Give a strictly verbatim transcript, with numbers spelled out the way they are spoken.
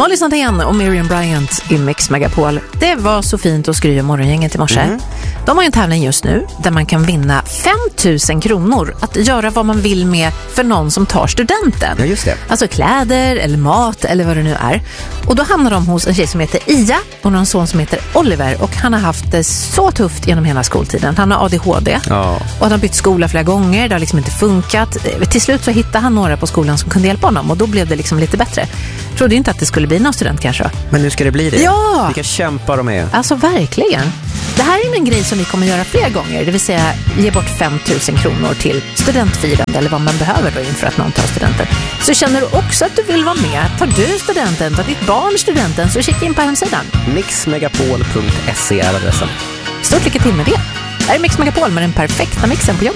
Molly Sandén och Miriam Bryant i Mix Megapol. Det var så fint att skryva morgongänget i morse. Mm. De har ju en tävling just nu där man kan vinna fem tusen kronor att göra vad man vill med för någon som tar studenten. Ja, just det. Alltså kläder eller mat eller vad det nu är. Och då hamnar de hos en tjej som heter Ia och en son som heter Oliver. Och han har haft det så tufft genom hela skoltiden. Han har A D H D ja. och han har bytt skola flera gånger. Det har liksom inte funkat. Till slut så hittade han några på skolan som kunde hjälpa honom och då blev det liksom lite bättre. Jag trodde ju inte att det skulle bli någon student kanske. Men nu ska det bli det. Ja! Vilka kämpar de är. Alltså verkligen. Det här är en grej som vi kommer göra fler gånger. Det vill säga ge bort fem tusen kronor till studentfirande eller vad man behöver då inför att någon tar studenten. Så känner du också att du vill vara med. Tar du studenten, tar ditt barn studenten, så kika in på hemsidan. mixmegapol punkt se är adressen. Stort lycka till med det. Det här är Mix Megapol med den perfekta mixen på jobb.